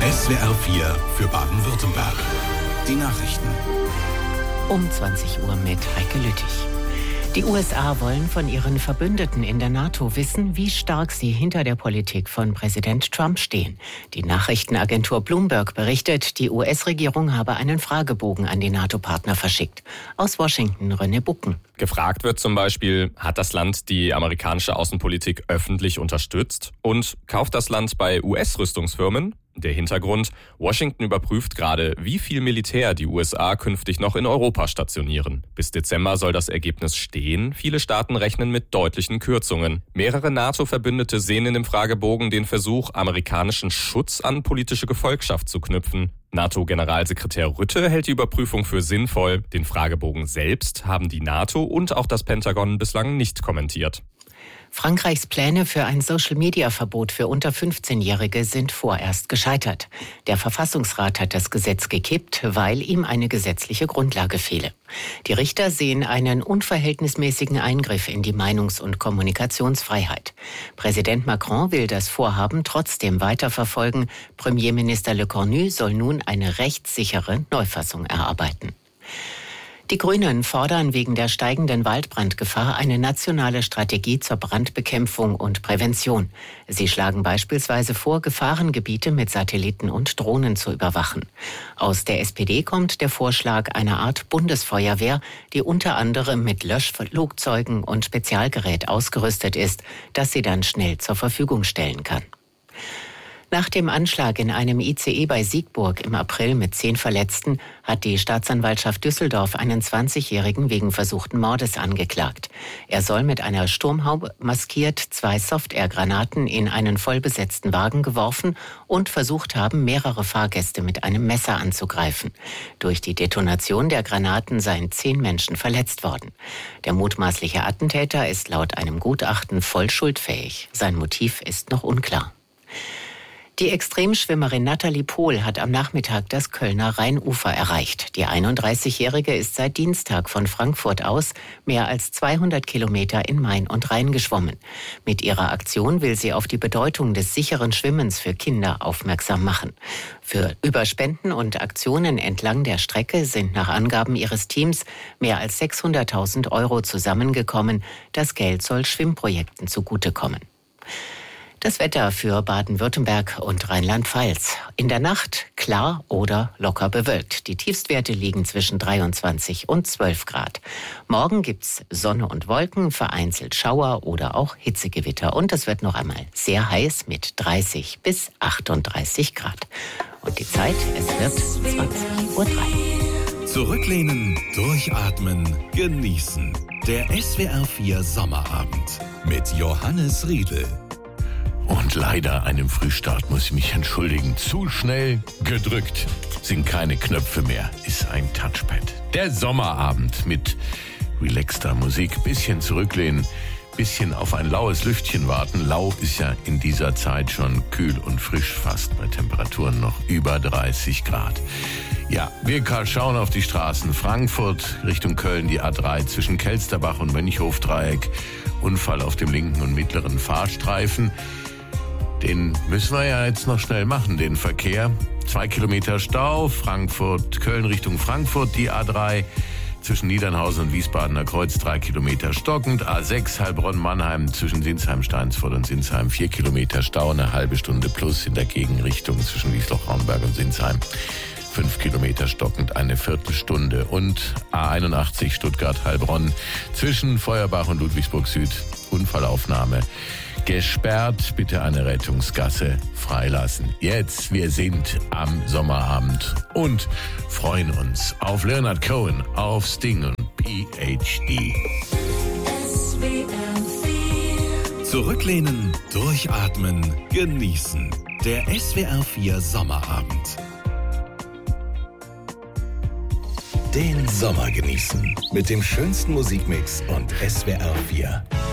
SWR 4 für Baden-Württemberg. Die Nachrichten. Um 20 Uhr mit Heike Lüttich. Die USA wollen von ihren Verbündeten in der NATO wissen, wie stark sie hinter der Politik von Präsident Trump stehen. Die Nachrichtenagentur Bloomberg berichtet, die US-Regierung habe einen Fragebogen an die NATO-Partner verschickt. Aus Washington René Bucken. Gefragt wird zum Beispiel, hat das Land die amerikanische Außenpolitik öffentlich unterstützt? Und kauft das Land bei US-Rüstungsfirmen? Der Hintergrund: Washington überprüft gerade, wie viel Militär die USA künftig noch in Europa stationieren. Bis Dezember soll das Ergebnis stehen. Viele Staaten rechnen mit deutlichen Kürzungen. Mehrere NATO-Verbündete sehen in dem Fragebogen den Versuch, amerikanischen Schutz an politische Gefolgschaft zu knüpfen. NATO-Generalsekretär Rutte hält die Überprüfung für sinnvoll. Den Fragebogen selbst haben die NATO und auch das Pentagon bislang nicht kommentiert. Frankreichs Pläne für ein Social-Media-Verbot für unter 15-Jährige sind vorerst gescheitert. Der Verfassungsrat hat das Gesetz gekippt, weil ihm eine gesetzliche Grundlage fehle. Die Richter sehen einen unverhältnismäßigen Eingriff in die Meinungs- und Kommunikationsfreiheit. Präsident Macron will das Vorhaben trotzdem weiterverfolgen. Premierminister Le Cornu soll nun eine rechtssichere Neufassung erarbeiten. Die Grünen fordern wegen der steigenden Waldbrandgefahr eine nationale Strategie zur Brandbekämpfung und Prävention. Sie schlagen beispielsweise vor, Gefahrengebiete mit Satelliten und Drohnen zu überwachen. Aus der SPD kommt der Vorschlag einer Art Bundesfeuerwehr, die unter anderem mit Löschflugzeugen und Spezialgerät ausgerüstet ist, das sie dann schnell zur Verfügung stellen kann. Nach dem Anschlag in einem ICE bei Siegburg im April mit 10 Verletzten hat die Staatsanwaltschaft Düsseldorf einen 20-Jährigen wegen versuchten Mordes angeklagt. Er soll mit einer Sturmhaube maskiert 2 Soft-Air-Granaten in einen vollbesetzten Wagen geworfen und versucht haben, mehrere Fahrgäste mit einem Messer anzugreifen. Durch die Detonation der Granaten seien 10 Menschen verletzt worden. Der mutmaßliche Attentäter ist laut einem Gutachten voll schuldfähig. Sein Motiv ist noch unklar. Die Extremschwimmerin Nathalie Pohl hat am Nachmittag das Kölner Rheinufer erreicht. Die 31-Jährige ist seit Dienstag von Frankfurt aus mehr als 200 Kilometer in Main und Rhein geschwommen. Mit ihrer Aktion will sie auf die Bedeutung des sicheren Schwimmens für Kinder aufmerksam machen. Für Überspenden und Aktionen entlang der Strecke sind nach Angaben ihres Teams mehr als 600.000 € zusammengekommen. Das Geld soll Schwimmprojekten zugutekommen. Das Wetter für Baden-Württemberg und Rheinland-Pfalz. In der Nacht klar oder locker bewölkt. Die Tiefstwerte liegen zwischen 23 und 12 Grad. Morgen gibt's Sonne und Wolken, vereinzelt Schauer oder auch Hitzegewitter. Und es wird noch einmal sehr heiß mit 30 bis 38 Grad. Und die Zeit, es wird 20:03 Uhr. Zurücklehnen, durchatmen, genießen. Der SWR 4 Sommerabend mit Johannes Riedl. Und leider einem Frühstart muss ich mich entschuldigen. Zu schnell gedrückt. Sind keine Knöpfe mehr. Ist ein Touchpad. Der Sommerabend mit relaxter Musik. Bisschen zurücklehnen. Bisschen auf ein laues Lüftchen warten. Lau ist ja in dieser Zeit schon kühl und frisch, fast bei Temperaturen noch über 30 Grad. Ja, wir schauen auf die Straßen. Frankfurt Richtung Köln, die A3 zwischen Kelsterbach und Mönchhof-Dreieck. Unfall auf dem linken und mittleren Fahrstreifen. Den müssen wir ja jetzt noch schnell machen, den Verkehr. 2 Kilometer Stau, Köln Richtung Frankfurt, die A3 zwischen Niedernhausen und Wiesbadener Kreuz 3 Kilometer stockend. A6 Heilbronn-Mannheim zwischen Sinsheim, Steinsfurt und Sinsheim 4 Kilometer Stau, eine halbe Stunde plus in der Gegenrichtung zwischen Wiesloch-Raunberg und Sinsheim. 5 Kilometer stockend, eine Viertelstunde. Und A81 Stuttgart-Heilbronn zwischen Feuerbach und Ludwigsburg Süd. Unfallaufnahme gesperrt. Bitte eine Rettungsgasse freilassen. Jetzt, wir sind am Sommerabend und freuen uns auf Leonard Cohen, auf Sting und PhD. Zurücklehnen, durchatmen, genießen. Der SWR 4 Sommerabend. Den Sommer genießen mit dem schönsten Musikmix und SWR 4.